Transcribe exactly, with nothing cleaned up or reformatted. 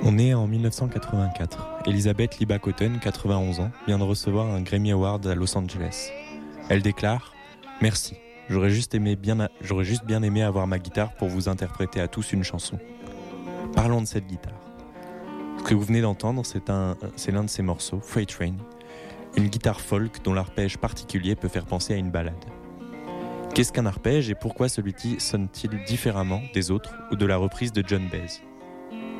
On est en dix-neuf cent quatre-vingt-quatre. Elizabeth Liba Cotten, quatre-vingt-onze ans, vient de recevoir un Grammy Award à Los Angeles. Elle déclare « Merci, j'aurais juste, aimé bien a... j'aurais juste bien aimé avoir ma guitare pour vous interpréter à tous une chanson. » Parlons de cette guitare. Ce que vous venez d'entendre, c'est, un... c'est l'un de ses morceaux, Freight Train, une guitare folk dont l'arpège particulier peut faire penser à une ballade. Qu'est-ce qu'un arpège et pourquoi celui-ci sonne-t-il différemment des autres ou de la reprise de John Baez ?